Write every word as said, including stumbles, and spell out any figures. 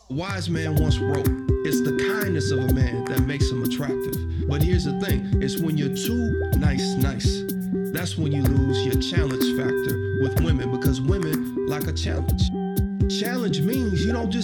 A wise man once wrote, it's the kindness of a man that makes him attractive. But here's the thing, it's when you're too nice, nice. That's when you lose your challenge factor with women, because women like a challenge. Challenge means you don't just